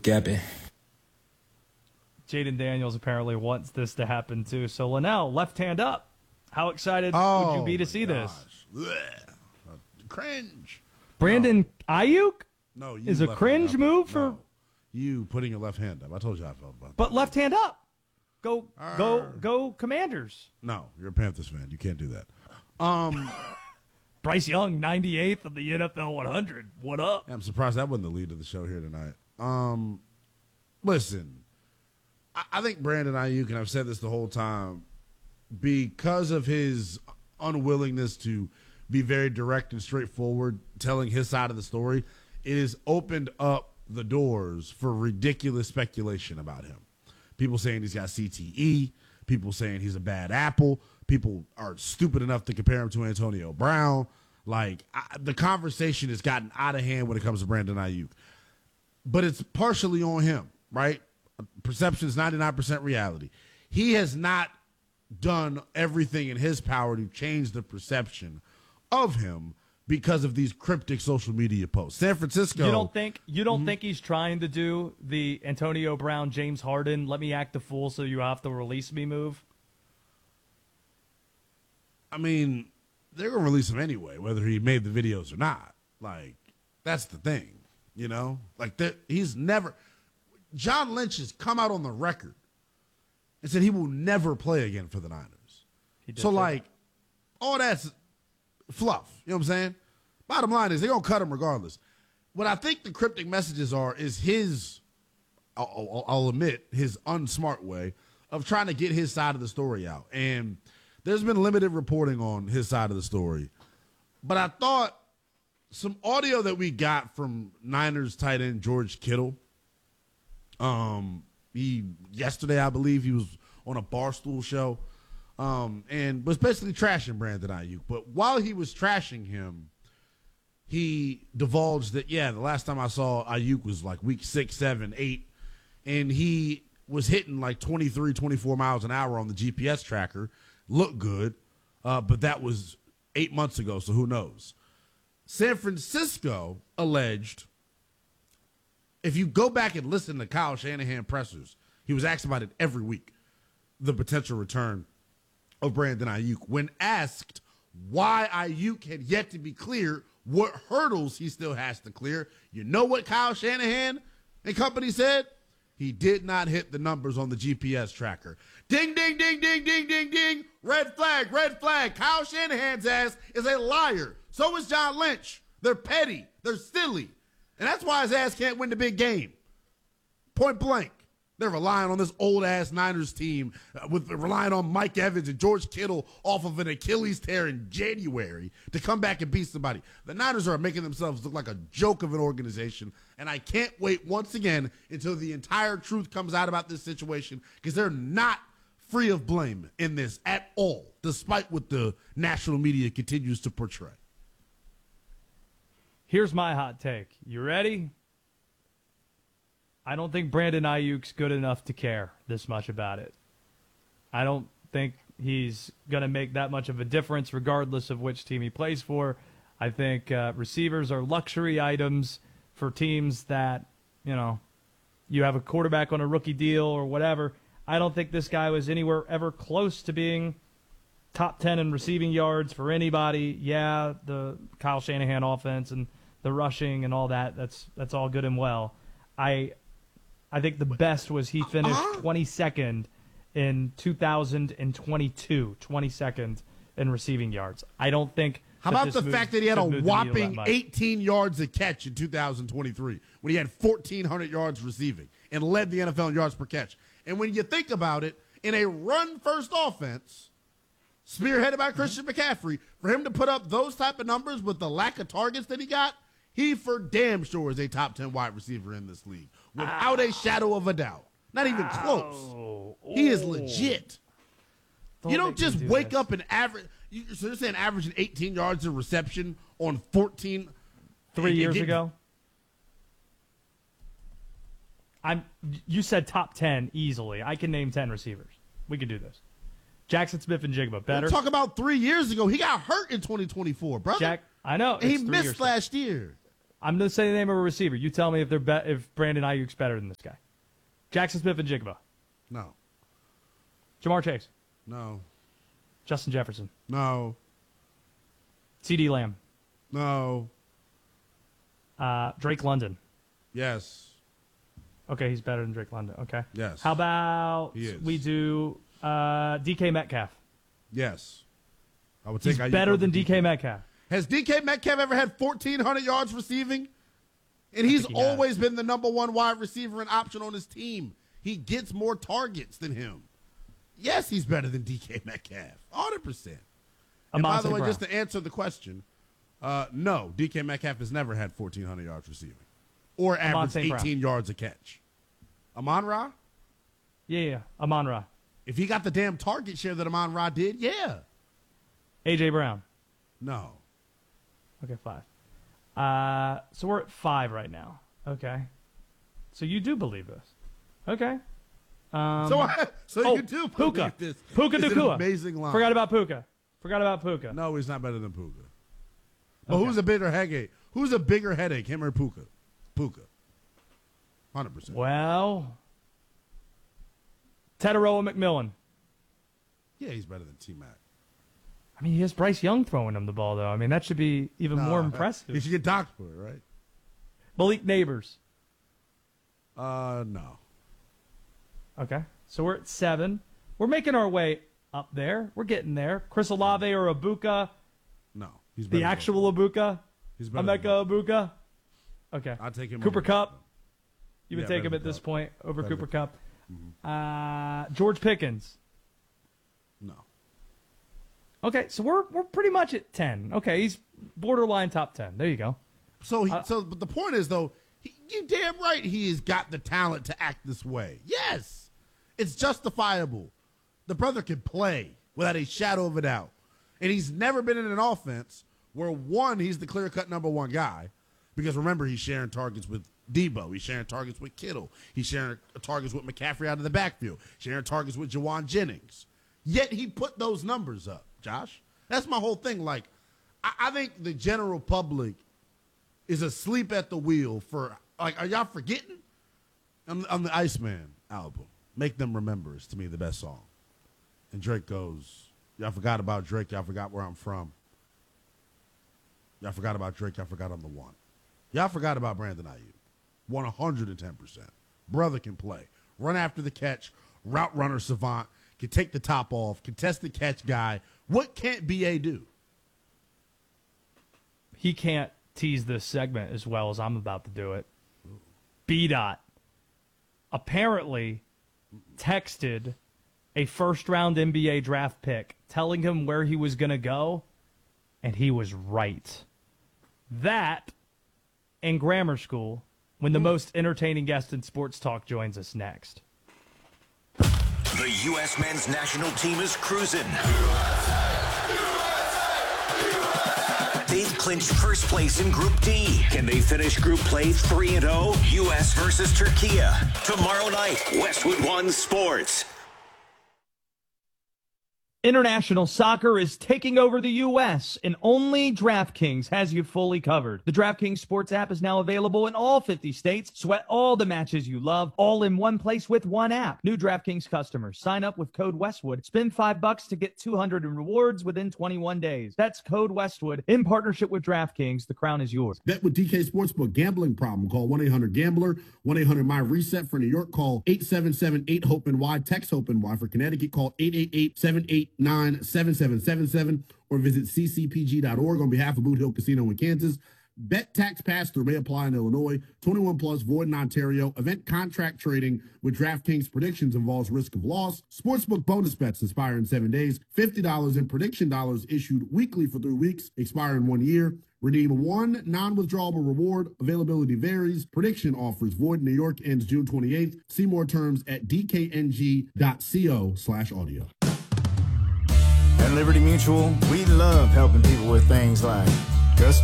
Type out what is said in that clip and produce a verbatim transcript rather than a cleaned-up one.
Gapping. Jaden Daniels apparently wants this to happen too. So Linnell, left hand up. How excited oh, would you be to see gosh. this? Blech. Cringe. Brandon no. Ayuk no, is a cringe up. move for no. you putting your left hand up. I told you how I felt about that. But left hand up. Go Arr. go go Commanders. No, you're a Panthers fan. You can't do that. Um, Bryce Young, ninety-eighth of the N F L one hundred. What up? I'm surprised that wasn't the lead of the show here tonight. Um, listen, I, I think Brandon Ayuk, and I've said this the whole time, because of his unwillingness to be very direct and straightforward, telling his side of the story, it has opened up the doors for ridiculous speculation about him. People saying he's got C T E, people saying he's a bad apple, people are stupid enough to compare him to Antonio Brown. Like, I, the conversation has gotten out of hand when it comes to Brandon Ayuk. But it's partially on him, right? Perception is ninety-nine percent reality. He has not done everything in his power to change the perception of him because of these cryptic social media posts. San Francisco. You don't think you don't mm-hmm. think he's trying to do the Antonio Brown, James Harden, let me act a fool so you have to release me move? I mean, they're going to release him anyway, whether he made the videos or not. Like, that's the thing, you know? Like, he's never – John Lynch has come out on the record and said he will never play again for the Niners. So, like, that. all that's fluff. You know what I'm saying? Bottom line is they're going to cut him regardless. What I think the cryptic messages are is his – I'll, I'll admit, his unsmart way of trying to get his side of the story out. And – there's been limited reporting on his side of the story. But I thought some audio that we got from Niners tight end George Kittle, um, he yesterday, I believe, he was on a Barstool show um, and was basically trashing Brandon Ayuk. But while he was trashing him, he divulged that, yeah, the last time I saw Ayuk was like week six, seven, eight, and he was hitting like twenty-three, twenty-four miles an hour on the G P S tracker. Looked good, uh, but that was eight months ago, so who knows? San Francisco alleged, if you go back and listen to Kyle Shanahan pressers, he was asked about it every week, the potential return of Brandon Ayuk. When asked why Ayuk had yet to be cleared, what hurdles he still has to clear, you know what Kyle Shanahan and company said? He did not hit the numbers on the G P S tracker. Ding, ding, ding, ding, ding, ding, ding. Red flag, red flag. Kyle Shanahan's ass is a liar. So is John Lynch. They're petty. They're silly. And that's why his ass can't win the big game. Point blank. They're relying on this old-ass Niners team, uh, with relying on Mike Evans and George Kittle off of an Achilles tear in January to come back and beat somebody. The Niners are making themselves look like a joke of an organization, and I can't wait once again until the entire truth comes out about this situation, because they're not free of blame in this at all, despite what the national media continues to portray. Here's my hot take. You ready? I don't think Brandon Ayuk's good enough to care this much about it. I don't think he's going to make that much of a difference regardless of which team he plays for. I think uh, receivers are luxury items for teams that, you know, you have a quarterback on a rookie deal or whatever. I don't think this guy was anywhere ever close to being top ten in receiving yards for anybody. Yeah, the Kyle Shanahan offense and the rushing and all that, that's that's all good and well. I I think the best was he finished twenty-second in two thousand twenty-two, twenty-second in receiving yards. I don't think. How about the fact that he had a whopping eighteen yards a catch in two thousand twenty-three when he had fourteen hundred yards receiving and led the N F L in yards per catch? And when you think about it, in a run-first offense, spearheaded by Christian McCaffrey, for him to put up those type of numbers with the lack of targets that he got, he for damn sure is a top ten wide receiver in this league, without a shadow of a doubt. Not even close. He is legit. Don't you don't make me just do wake this. up and average. You, so you're saying averaging eighteen yards of reception on fourteen Three and- and years get- ago? I'm. You said top ten easily. I can name ten receivers. We can do this. Jackson Smith and Jigba. Better. Talk about three years ago. He got hurt in twenty twenty-four, brother. Jack, I know. And he it's three missed years last year. I'm going to say the name of a receiver. You tell me if they're be- if Brandon Ayuk's better than this guy. Jackson Smith-Njigba. No. Jamar Chase. No. Justin Jefferson. No. CeeDee Lamb. No. Uh, Drake London. Yes. Okay, he's better than Drake London. Okay. Yes. How about He is. we do uh, D K Metcalf? Yes. I would He's take Ayuk better over than D K Metcalf. Has D K Metcalf ever had fourteen hundred yards receiving? And he's think he has. always been the number one wide receiver and option on his team. He gets more targets than him. Yes, he's better than D K Metcalf. one hundred percent. And by the way, Brown. just to answer the question, uh, no, D K Metcalf has never had fourteen hundred yards receiving or averaged Saint eighteen Brown. yards a catch. Amon-Ra? Yeah, yeah. Amon-Ra. If he got the damn target share that Amon-Ra did, yeah. A J Brown. No. Okay, five. Uh, so we're at five right now. Okay. So you do believe this. Okay. Um, So, I, so oh, you do Puka. believe this. Puka It's an Nacua. amazing line. Forgot about Puka. Forgot about Puka. No, he's not better than Puka. But Okay. who's a bigger headache? Who's a bigger headache, him or Puka? Puka. one hundred percent. Well, Teteroa McMillan. Yeah, he's better than T-Mac. I mean, he has Bryce Young throwing him the ball, though. I mean, that should be even more He impressive. should get docked for it, right? Malik Neighbors. Uh, no. Okay. So we're at seven. We're making our way up there. We're getting there. Chris Olave or Ibuka. No. He's better The than actual Ibuka. He's better than Emeka Ibuka. Okay. I'll take him Cooper over Kupp. You would Yeah, take better him than at this Kupp. point over Better Cooper than Kupp. Uh, George Pickens. No. Okay, so we're we're pretty much at ten. Okay, he's borderline top ten. There you go. So, he, Uh, so, but the point is, though, he, you damn right he has got the talent to act this way. Yes. It's justifiable. The brother can play without a shadow of a doubt. And he's never been in an offense where, one, he's the clear-cut number one guy. Because remember, he's sharing targets with Debo. He's sharing targets with Kittle. He's sharing targets with McCaffrey out of the backfield. Sharing targets with Jawan Jennings. Yet he put those numbers up, Josh. That's my whole thing. Like, I, I think the general public is asleep at the wheel for, like, are y'all forgetting? On, on the Iceman album, Make Them Remember is, to me, the best song. And Drake goes, y'all forgot about Drake. Y'all forgot where I'm from. Y'all forgot about Drake. Y'all forgot I'm the one. Y'all forgot about Brandon Ayuk. one hundred ten percent. Brother can play. Run after the catch. Route runner savant. Can take the top off. Contested catch guy. What can't B A do? He can't tease this segment as well as I'm about to do it. B-Dot apparently texted a first-round N B A draft pick telling him where he was going to go, and he was right. That and grammar school when the most entertaining guest in sports talk joins us next. The U S men's national team is cruising. They've clinched first place in Group D. Can they finish Group Play three and oh? U S versus Turkey. Tomorrow night, Westwood One Sports. International soccer is taking over the U S, and only DraftKings has you fully covered. The DraftKings Sports app is now available in all fifty states. Sweat all the matches you love, all in one place with one app. New DraftKings customers, sign up with code Westwood. Spend five bucks to get two hundred in rewards within twenty-one days. That's code Westwood in partnership with DraftKings. The crown is yours. Bet with D K Sportsbook. Gambling problem? Call one eight hundred gambler. one eight hundred my reset for New York. Call eight seven seven eight hope N Y. Text hope N Y. For Connecticut, call eight eight eight seven eight nine seven seven seven seven or visit c c p g dot org on behalf of Boot Hill Casino in Kansas. Bet tax pass-through may apply in Illinois. twenty-one plus, void in Ontario. Event contract trading with DraftKings predictions involves risk of loss. Sportsbook bonus bets expire in seven days. fifty dollars in prediction dollars issued weekly for three weeks, expire in one year. Redeem one non-withdrawable reward. Availability varies. Prediction offers void in New York ends June twenty-eighth. See more terms at d k n g dot co slash audio. At Liberty Mutual, we love helping people with things like custom